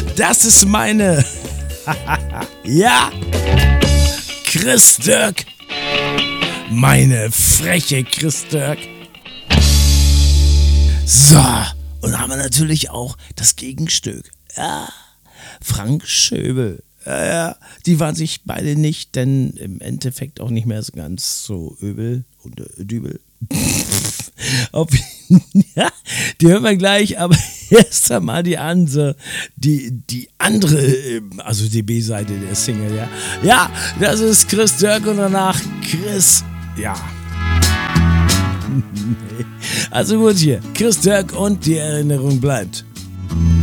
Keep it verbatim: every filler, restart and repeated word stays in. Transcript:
Das ist meine. Ja, Chris Dirk. Meine freche Chris Dirk. So, und haben wir natürlich auch das Gegenstück. Ja, Frank Schöbel. Ja, ja, die waren sich beide nicht, denn im Endeffekt auch nicht mehr so ganz so übel und äh, dübel. Auf, ja, die hören wir gleich, aber erst einmal die andere, die, die andere, also die B-Seite der Single, ja. Ja, das ist Chris Dirk und danach Chris, ja. Also gut hier, Chris Dirk und die Erinnerung bleibt.